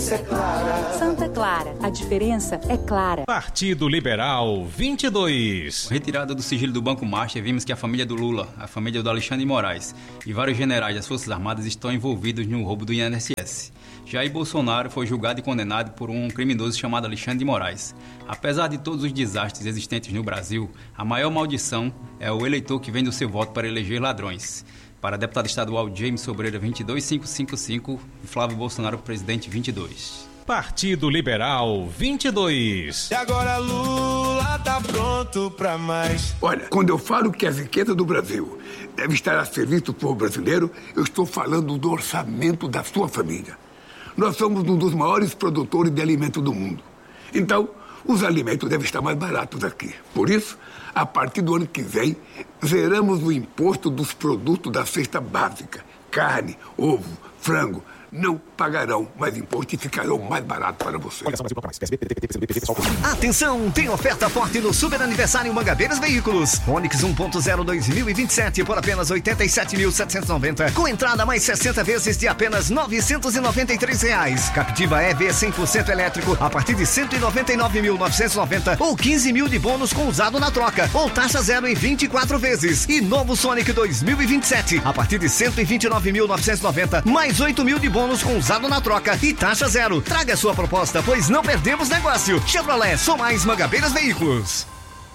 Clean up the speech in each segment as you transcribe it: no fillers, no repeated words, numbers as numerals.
diferença é clara. Santa Clara, a diferença é clara. Partido Liberal 22. Retirada do sigilo do Banco Master, vimos que a família do Lula, a família do Alexandre de Moraes e vários generais das Forças Armadas estão envolvidos no roubo do INSS. Jair Bolsonaro foi julgado e condenado por um criminoso chamado Alexandre de Moraes. Apesar de todos os desastres existentes no Brasil, a maior maldição é o eleitor que vende o seu voto para eleger ladrões. Para deputado estadual James Sobreira 22555 e Flávio Bolsonaro presidente 22. Partido Liberal 22. E agora Lula tá pronto pra mais. Olha, quando eu falo que a riqueza do Brasil deve estar a serviço do povo brasileiro, eu estou falando do orçamento da sua família. Nós somos um dos maiores produtores de alimento do mundo. Então, os alimentos devem estar mais baratos aqui. Por isso, a partir do ano que vem, zeramos o imposto dos produtos da cesta básica. Carne, ovo, frango. Não pagarão mais imposto e ficarão mais baratos para você. Atenção, tem oferta forte no Super Aniversário Mangabeiras Veículos. Onix 1.0 2027 por apenas R$ 87.790, com entrada mais 60 vezes de apenas R$ 993. Captiva EV 100% elétrico a partir de R$ 199.990 ou 15 mil de bônus com usado na troca, ou taxa zero em 24 vezes. E novo Sonic 2027 a partir de R$ 129.990 mais 8 mil de bônus com usado na troca e taxa zero. Traga a sua proposta, pois não perdemos negócio. Chevrolet, só mais Mangabeiras Veículos.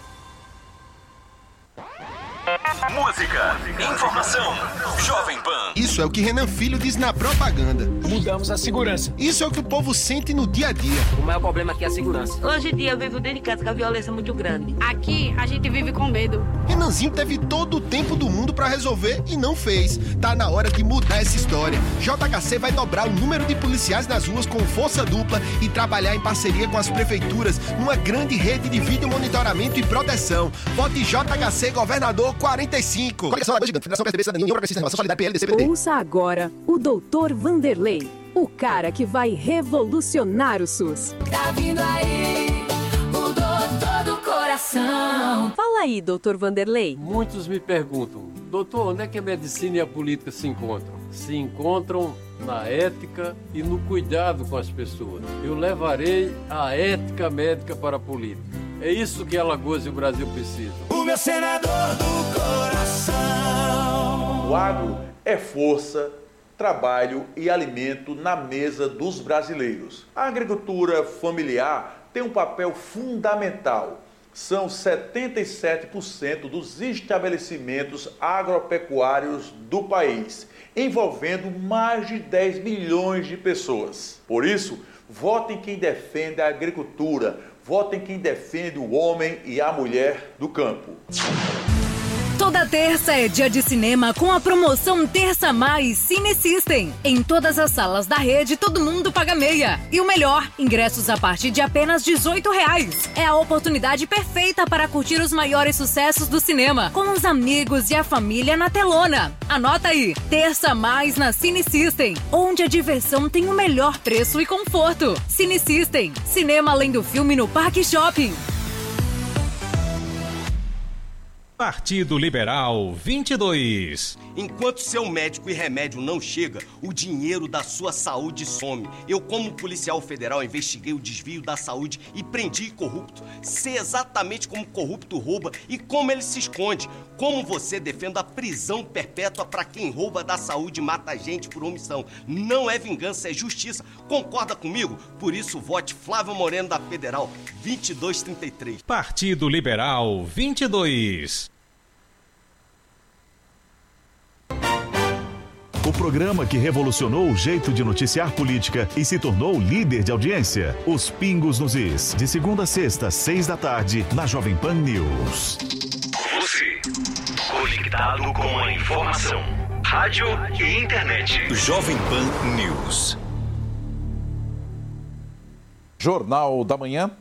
Música, informação, Jovem Pan. Isso é o que Renan Filho diz na propaganda. Mudamos a segurança. Isso é o que o povo sente no dia a dia. O maior problema aqui é a segurança. Hoje em dia eu vivo dentro de casa com a violência muito grande. Aqui a gente vive com medo. Renanzinho teve todo o tempo do mundo pra resolver e não fez. Tá na hora de mudar essa história. JHC vai dobrar o número de policiais nas ruas com força dupla e trabalhar em parceria com as prefeituras numa grande rede de vídeo monitoramento e proteção. Vote JHC Governador 45. Coligação Lagoa Gigante, Federação PSDB, Cidadania, União Progressista, Renovação Solidária, PL, DC, PDT. Ouça agora o Dr. Vanderlei, o cara que vai revolucionar o SUS. Tá vindo aí o doutor do coração. Fala aí, Dr. Vanderlei. Muitos me perguntam, doutor, onde é que a medicina e a política se encontram? Se encontram na ética e no cuidado com as pessoas. Eu levarei a ética médica para a política. É isso que Alagoas e o Brasil precisam. O meu senador do coração. O agro é força, trabalho e alimento na mesa dos brasileiros. A agricultura familiar tem um papel fundamental. São 77% dos estabelecimentos agropecuários do país, envolvendo mais de 10 milhões de pessoas. Por isso, votem quem defende a agricultura, votem quem defende o homem e a mulher do campo. Toda terça é dia de cinema com a promoção Terça Mais Cine System. Em todas as salas da rede, todo mundo paga meia. E o melhor, ingressos a partir de apenas R$18. É a oportunidade perfeita para curtir os maiores sucessos do cinema, com os amigos e a família na telona. Anota aí, Terça Mais na Cine System, onde a diversão tem o melhor preço e conforto. Cine System, cinema além do filme no Parque Shopping. Partido Liberal 22. Enquanto seu médico e remédio não chega, o dinheiro da sua saúde some. Eu, como policial federal, investiguei o desvio da saúde e prendi corrupto. Sei exatamente como corrupto rouba e como ele se esconde. Como você defende a prisão perpétua para quem rouba da saúde e mata a gente por omissão. Não é vingança, é justiça. Concorda comigo? Por isso, vote Flávio Moreno da Federal 2233. Partido Liberal 22. O programa que revolucionou o jeito de noticiar política e se tornou líder de audiência. Os Pingos nos Is. De segunda a sexta, 6 da tarde, na Jovem Pan News. Você, conectado com a informação. Rádio e internet. Jovem Pan News. Jornal da Manhã,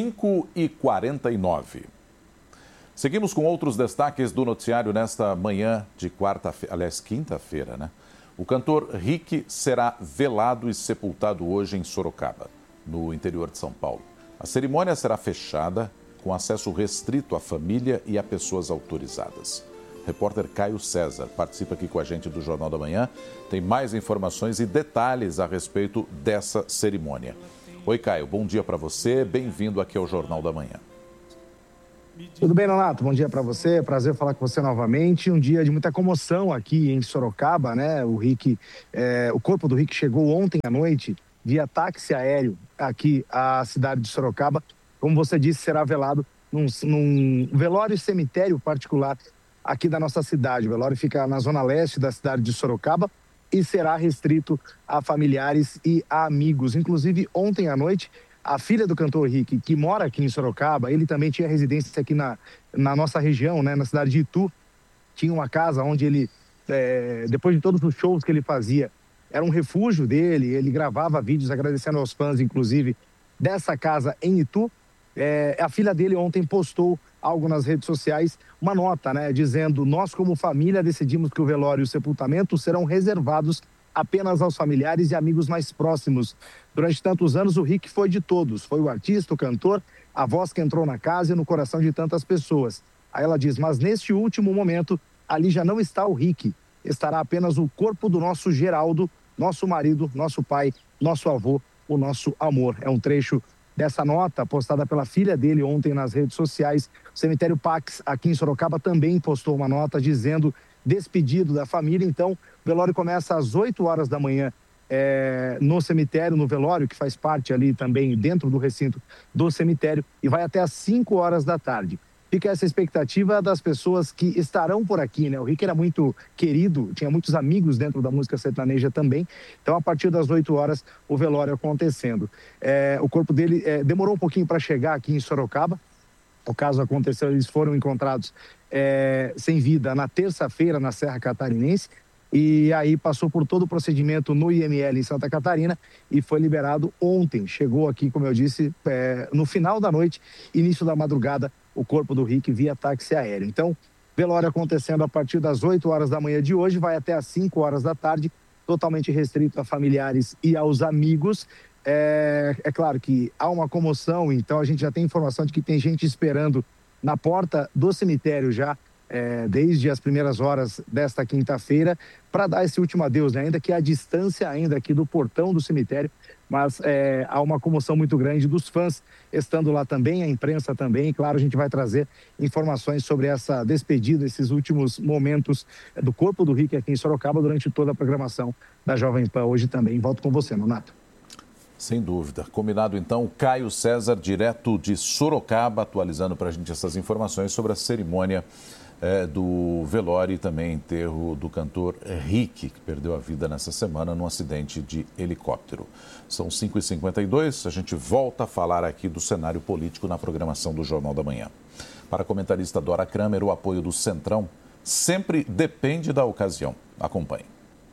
5h49. Seguimos com outros destaques do noticiário nesta manhã de quinta-feira, né? O cantor Rick será velado e sepultado hoje em Sorocaba, no interior de São Paulo. A cerimônia será fechada com acesso restrito à família e a pessoas autorizadas. repórter Caio César, participa aqui com a gente do Jornal da Manhã. Tem mais informações e detalhes a respeito dessa cerimônia. Oi, Caio, bom dia para você. Bem-vindo aqui ao Jornal da Manhã. Tudo bem, Nonato? Bom dia para você. Prazer falar com você novamente. Um dia de muita comoção aqui em Sorocaba, né? O corpo do Rick chegou ontem à noite via táxi aéreo aqui à cidade de Sorocaba. Como você disse, será velado num velório e cemitério particular aqui da nossa cidade. O velório fica na zona leste da cidade de Sorocaba e será restrito a familiares e a amigos. Inclusive, ontem à noite, a filha do cantor Rick, que mora aqui em Sorocaba, ele também tinha residência aqui na nossa região, né, na cidade de Itu. Tinha uma casa onde ele, depois de todos os shows que ele fazia, era um refúgio dele. Ele gravava vídeos agradecendo aos fãs, inclusive, dessa casa em Itu. A filha dele ontem postou algo nas redes sociais, uma nota, né, dizendo: nós como família decidimos que o velório e o sepultamento serão reservados apenas aos familiares e amigos mais próximos. Durante tantos anos, o Rick foi de todos. Foi o artista, o cantor, a voz que entrou na casa e no coração de tantas pessoas. Aí ela diz: mas neste último momento, ali já não está o Rick. Estará apenas o corpo do nosso Geraldo, nosso marido, nosso pai, nosso avô, o nosso amor. É um trecho dessa nota postada pela filha dele ontem nas redes sociais. O cemitério Pax, aqui em Sorocaba, também postou uma nota dizendo despedido da família. Então, o velório começa às 8 horas da manhã no cemitério, no velório, que faz parte ali também dentro do recinto do cemitério, e vai até às 5 horas da tarde. Fica essa expectativa das pessoas que estarão por aqui, né? O Rick era muito querido, tinha muitos amigos dentro da música sertaneja também. Então, a partir das 8 horas, o velório acontecendo. O corpo dele demorou um pouquinho para chegar aqui em Sorocaba. O caso aconteceu, eles foram encontrados sem vida na terça-feira na Serra Catarinense, e aí passou por todo o procedimento no IML em Santa Catarina e foi liberado ontem. Chegou aqui, como eu disse, no final da noite, início da madrugada, o corpo do Rick via táxi aéreo. Então, velório acontecendo a partir das 8 horas da manhã de hoje, vai até às 5 horas da tarde, totalmente restrito a familiares e aos amigos. É claro que há uma comoção, então a gente já tem informação de que tem gente esperando na porta do cemitério já, desde as primeiras horas desta quinta-feira, para dar esse último adeus, né? Ainda que a distância ainda aqui do portão do cemitério, mas há uma comoção muito grande dos fãs estando lá também, a imprensa também. E, claro, a gente vai trazer informações sobre essa despedida, esses últimos momentos do corpo do Rick aqui em Sorocaba durante toda a programação da Jovem Pan hoje também. Volto com você, Nonato. Sem dúvida. Combinado, então. Caio César, direto de Sorocaba, atualizando para a gente essas informações sobre a cerimônia do velório e também enterro do cantor Rick, que perdeu a vida nessa semana num acidente de helicóptero. São 5h52, a gente volta a falar aqui do cenário político na programação do Jornal da Manhã. Para a comentarista Dora Kramer, o apoio do Centrão sempre depende da ocasião. Acompanhe.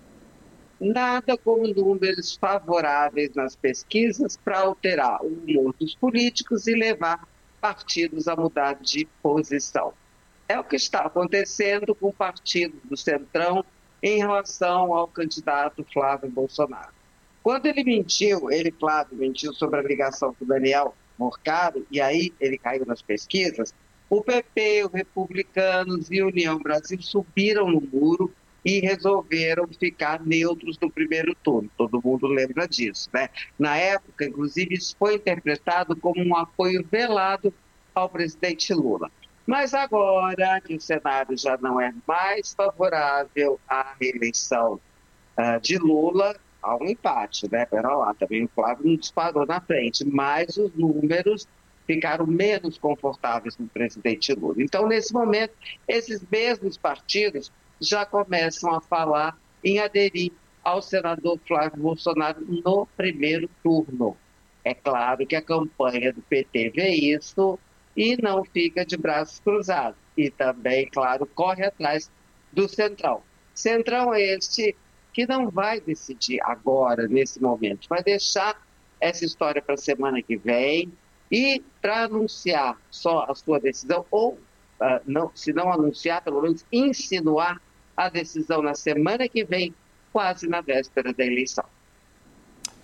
Nada como números favoráveis nas pesquisas para alterar o humor dos políticos e levar partidos a mudar de posição. É o que está acontecendo com o partido do Centrão em relação ao candidato Flávio Bolsonaro. Quando ele mentiu, Flávio, mentiu sobre a ligação com o Daniel Morcado, e aí ele caiu nas pesquisas, o PP, os Republicanos e a União Brasil subiram no muro e resolveram ficar neutros no primeiro turno. Todo mundo lembra disso, né? Na época, inclusive, isso foi interpretado como um apoio velado ao presidente Lula. Mas agora que o cenário já não é mais favorável à reeleição de Lula, há um empate, né? Pera lá, também o Flávio não disparou na frente, mas os números ficaram menos confortáveis no presidente Lula. Então, nesse momento, esses mesmos partidos já começam a falar em aderir ao senador Flávio Bolsonaro no primeiro turno. É claro que a campanha do PT vê isso e não fica de braços cruzados. E também, claro, corre atrás do Centrão. Centrão este que não vai decidir agora, nesse momento. Vai deixar essa história para a semana que vem e para anunciar só a sua decisão, ou, se não anunciar, pelo menos insinuar a decisão na semana que vem, quase na véspera da eleição.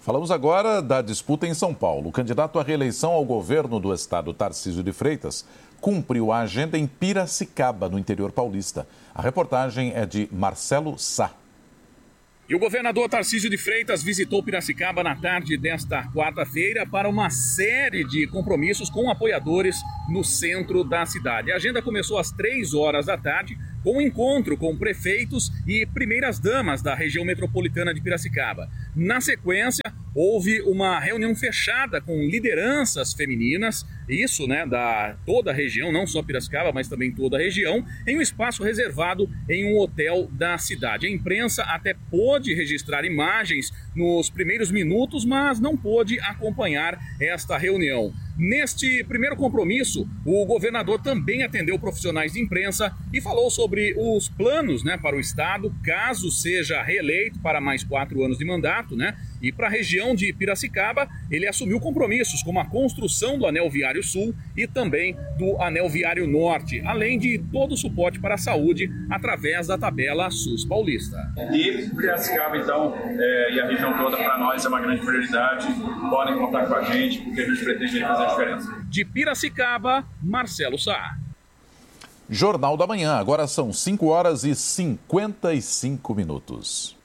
Falamos agora da disputa em São Paulo. O candidato à reeleição ao governo do estado, Tarcísio de Freitas, cumpriu a agenda em Piracicaba, no interior paulista. A reportagem é de Marcelo Sá. E o governador Tarcísio de Freitas visitou Piracicaba na tarde desta quarta-feira para uma série de compromissos com apoiadores no centro da cidade. A agenda começou às 3 horas da tarde, com um encontro com prefeitos e primeiras-damas da região metropolitana de Piracicaba. Na sequência, houve uma reunião fechada com lideranças femininas, isso, né, da toda a região, não só Piracicaba, mas também toda a região, em um espaço reservado em um hotel da cidade. A imprensa até pôde registrar imagens nos primeiros minutos, mas não pôde acompanhar esta reunião. Neste primeiro compromisso, o governador também atendeu profissionais de imprensa e falou sobre os planos, né, para o estado, caso seja reeleito para mais 4 anos de mandato, né? E para a região de Piracicaba, ele assumiu compromissos como a construção do Anel Viário Sul e também do Anel Viário Norte, além de todo o suporte para a saúde através da tabela SUS paulista. E Piracicaba, então, e a região toda, para nós é uma grande prioridade. Podem contar com a gente, porque a gente pretende fazer a diferença. De Piracicaba, Marcelo Sá. Jornal da Manhã, agora são 5 horas e 55 minutos.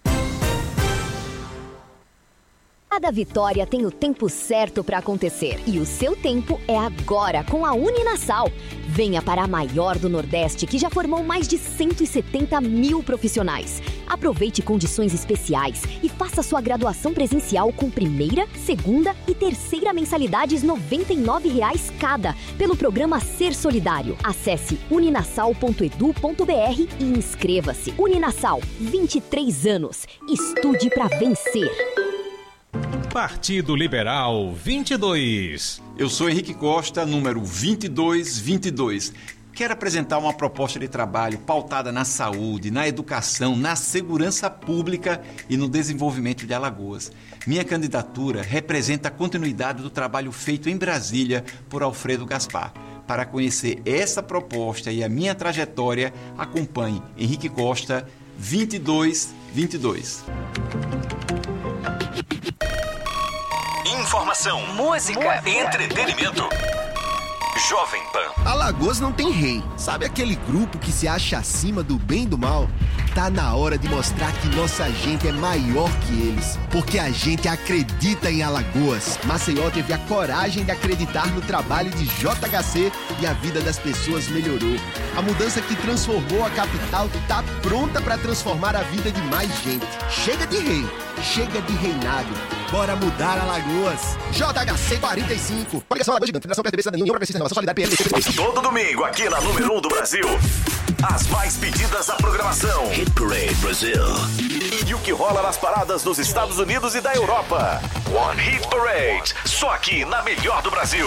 Cada vitória tem o tempo certo para acontecer e o seu tempo é agora com a Uninasal. Venha para a maior do Nordeste, que já formou mais de 170 mil profissionais. Aproveite condições especiais e faça sua graduação presencial com primeira, segunda e terceira mensalidades R$ 99,00 cada, pelo programa Ser Solidário. Acesse uninasal.edu.br e inscreva-se. Uninasal, 23 anos. Estude para vencer. Partido Liberal 22. Eu sou Henrique Costa, número 2222. Quero apresentar uma proposta de trabalho pautada na saúde, na educação, na segurança pública e no desenvolvimento de Alagoas. Minha candidatura representa a continuidade do trabalho feito em Brasília por Alfredo Gaspar. Para conhecer essa proposta e a minha trajetória, acompanhe Henrique Costa 2222. Informação, música, entretenimento. Jovem Pan. Alagoas não tem rei. Sabe aquele grupo que se acha acima do bem e do mal? Tá na hora de mostrar que nossa gente é maior que eles. Porque a gente acredita em Alagoas. Maceió teve a coragem de acreditar no trabalho de JHC e a vida das pessoas melhorou. A mudança que transformou a capital tá pronta para transformar a vida de mais gente. Chega de rei, chega de reinado. Bora mudar Alagoas. JHC 45. Coligação Alagoas Gigante. Federação PSDB Cidadania, União Progressista Inovação Solidária PL. Todo domingo, aqui na número 1 do Brasil. As mais pedidas da programação. Hit Parade Brasil. E o que rola nas paradas dos Estados Unidos e da Europa. One Hit Parade. Só aqui na melhor do Brasil.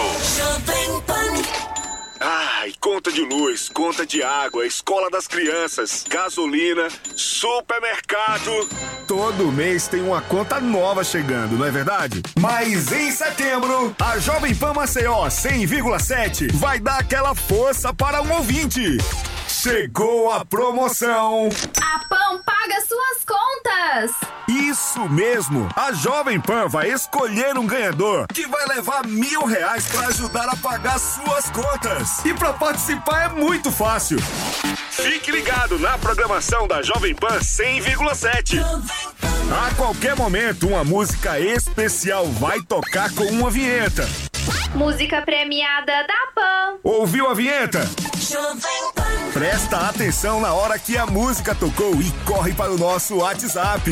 Ai, conta de luz, conta de água, escola das crianças, gasolina, supermercado. Todo mês tem uma conta nova chegando, não é verdade? Mas em setembro, a Jovem Pan Maceió 100,7 vai dar aquela força para um ouvinte. Chegou a promoção. A Pan paga suas contas. Isso mesmo. A Jovem Pan vai escolher um ganhador que vai levar R$1.000 para ajudar a pagar suas contas. E para participar é muito fácil. Fique ligado na programação da Jovem Pan 100,7. A qualquer momento, uma música especial vai tocar com uma vinheta. Música premiada da Pan. Ouviu a vinheta? Presta atenção na hora que a música tocou e corre para o nosso WhatsApp.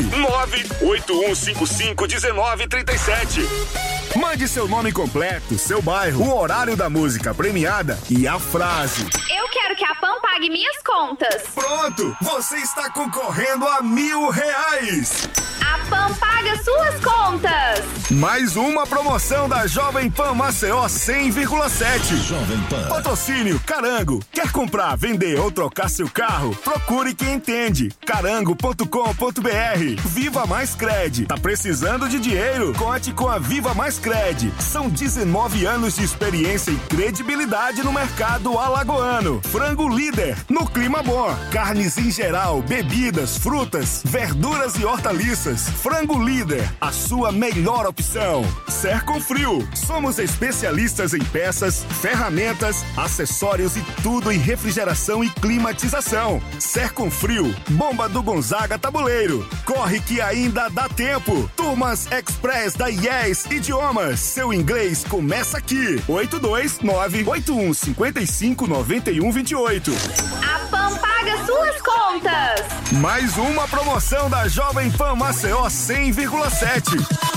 981551937. Mande seu nome completo, seu bairro, o horário da música premiada e a frase. Eu quero que a Pan pague minhas contas. Pronto! Você está concorrendo a R$1.000. A Pan paga suas contas. Mais uma promoção da Jovem Pan Maceió 100,7. Jovem Pan. Patrocínio Carango. Quer comprar, vender ou trocar seu carro? Procure quem entende. carango.com.br. Viva Mais Cred. Tá precisando de dinheiro? Conte com a Viva Mais Cred. São 19 anos de experiência e credibilidade no mercado alagoano. Frango líder no clima bom. Carnes em geral, bebidas, frutas, verduras e hortaliças. Frango Líder, a sua melhor opção. Serconfrio, somos especialistas em peças, ferramentas, acessórios e tudo em refrigeração e climatização. Serconfrio, Bomba do Gonzaga Tabuleiro. Corre que ainda dá tempo. Turmas Express da IES Idiomas. Seu inglês começa aqui. 829-8155-9128. A PAN paga suas contas. Mais uma promoção da Jovem Pan Maceió 100,7.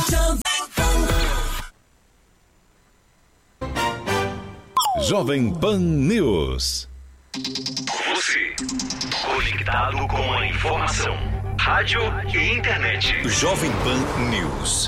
Jovem Pan News. Você, conectado com a informação. Rádio e internet. Jovem Pan News.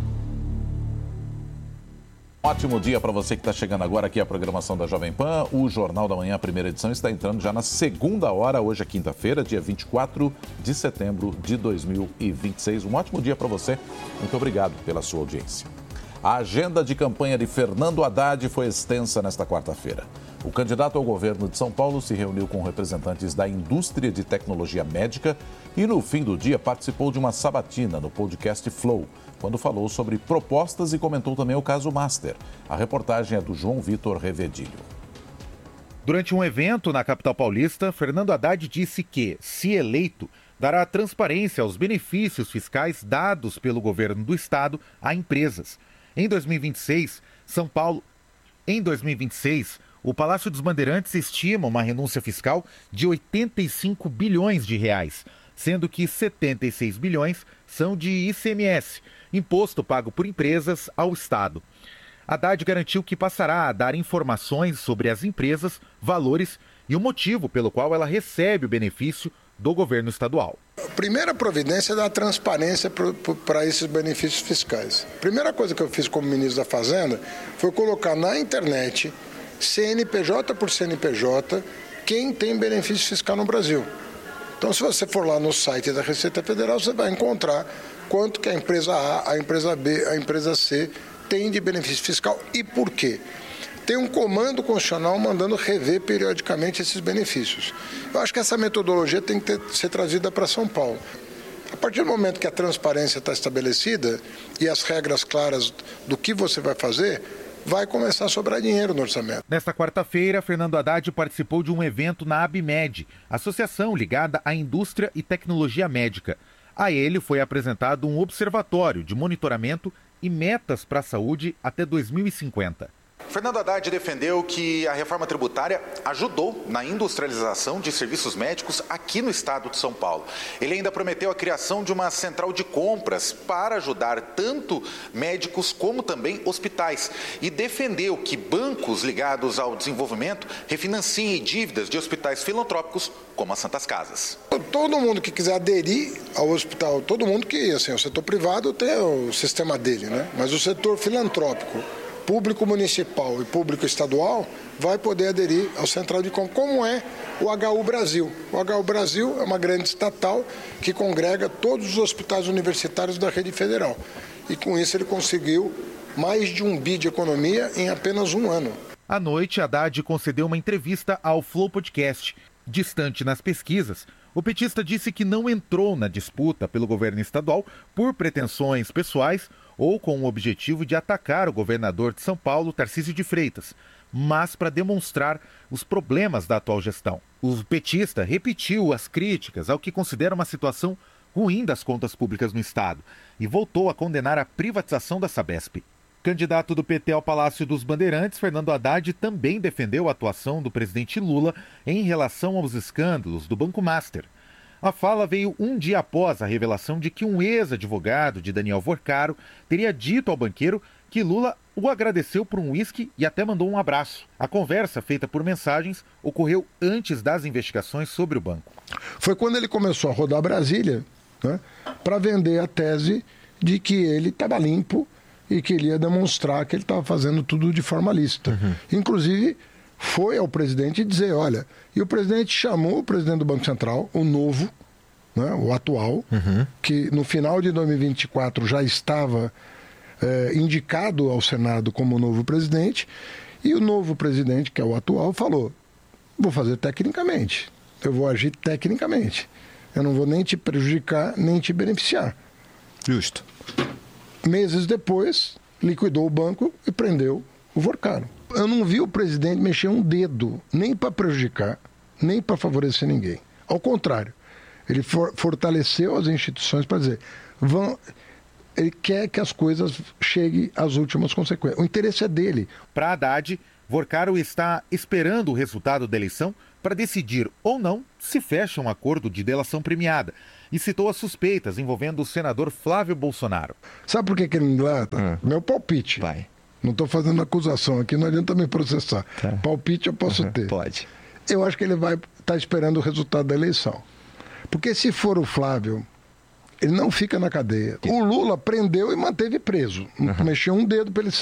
Ótimo dia para você que está chegando agora aqui à programação da Jovem Pan. O Jornal da Manhã, a primeira edição, está entrando já na segunda hora. Hoje é quinta-feira, dia 24 de setembro de 2026. Um ótimo dia para você. Muito obrigado pela sua audiência. A agenda de campanha de Fernando Haddad foi extensa nesta quarta-feira. O candidato ao governo de São Paulo se reuniu com representantes da indústria de tecnologia médica e, no fim do dia, participou de uma sabatina no podcast Flow, quando falou sobre propostas e comentou também o caso Master. A reportagem é do João Vitor Revedilho. Durante um evento na capital paulista, Fernando Haddad disse que, se eleito, dará transparência aos benefícios fiscais dados pelo governo do estado a empresas. Em 2026, o Palácio dos Bandeirantes estima uma renúncia fiscal de 85 bilhões de reais, sendo que 76 bilhões são de ICMS, imposto pago por empresas ao Estado. Haddad garantiu que passará a dar informações sobre as empresas, valores e o motivo pelo qual ela recebe o benefício do governo estadual. A primeira providência é dar transparência para esses benefícios fiscais. A primeira coisa que eu fiz como ministro da Fazenda foi colocar na internet, CNPJ por CNPJ, quem tem benefício fiscal no Brasil. Então, se você for lá no site da Receita Federal, você vai encontrar quanto que a empresa A, a empresa B, a empresa C tem de benefício fiscal e por quê. Tem um comando constitucional mandando rever periodicamente esses benefícios. Eu acho que essa metodologia tem que ser trazida para São Paulo. A partir do momento que a transparência está estabelecida e as regras claras do que você vai fazer, vai começar a sobrar dinheiro no orçamento. Nesta quarta-feira, Fernando Haddad participou de um evento na ABMED, associação ligada à indústria e tecnologia médica. A ele foi apresentado um observatório de monitoramento e metas para a saúde até 2050. Fernando Haddad defendeu que a reforma tributária ajudou na industrialização de serviços médicos aqui no estado de São Paulo. Ele ainda prometeu a criação de uma central de compras para ajudar tanto médicos como também hospitais e defendeu que bancos ligados ao desenvolvimento refinanciem dívidas de hospitais filantrópicos como as Santas Casas. Todo mundo que quiser aderir ao hospital, todo mundo que, assim, o setor privado tem o sistema dele, né? Mas o setor filantrópico, público municipal e público estadual vai poder aderir ao Central de Compras, como é o HU Brasil. O HU Brasil é uma grande estatal que congrega todos os hospitais universitários da rede federal. E com isso ele conseguiu mais de 1 bi de economia em apenas um ano. À noite, Haddad concedeu uma entrevista ao Flow Podcast. Distante nas pesquisas, o petista disse que não entrou na disputa pelo governo estadual por pretensões pessoais ou com o objetivo de atacar o governador de São Paulo, Tarcísio de Freitas, mas para demonstrar os problemas da atual gestão. O petista repetiu as críticas ao que considera uma situação ruim das contas públicas no estado e voltou a condenar a privatização da Sabesp. Candidato do PT ao Palácio dos Bandeirantes, Fernando Haddad também defendeu a atuação do presidente Lula em relação aos escândalos do Banco Master. A fala veio um dia após a revelação de que um ex-advogado de Daniel Vorcaro teria dito ao banqueiro que Lula o agradeceu por um uísque e até mandou um abraço. A conversa, feita por mensagens, ocorreu antes das investigações sobre o banco. Foi quando ele começou a rodar Brasília, né, para vender a tese de que ele estava limpo e que ele ia demonstrar que ele estava fazendo tudo de forma lícita. Inclusive, foi ao presidente dizer, olha, e o presidente chamou o presidente do Banco Central, o novo, né, o atual, que no final de 2024 já estava indicado ao Senado como novo presidente, e o novo presidente, que é o atual, falou, vou fazer tecnicamente, eu vou agir tecnicamente, eu não vou nem te prejudicar, nem te beneficiar. Justo. Meses depois, liquidou o banco e prendeu o Vorcaro. Eu não vi o presidente mexer um dedo, nem para prejudicar, nem para favorecer ninguém. Ao contrário, ele fortaleceu as instituições para dizer, ele quer que as coisas cheguem às últimas consequências. O interesse é dele. Para Haddad, Vorcaro está esperando o resultado da eleição para decidir ou não se fecha um acordo de delação premiada e citou as suspeitas envolvendo o senador Flávio Bolsonaro. Sabe por que ele não dilata? Meu palpite. Vai. Não estou fazendo acusação aqui, não adianta me processar. Tá. Palpite eu posso ter. Pode. Eu acho que ele vai estar esperando o resultado da eleição. Porque se for o Flávio, ele não fica na cadeia. O Lula prendeu e manteve preso. Não mexeu um dedo para ele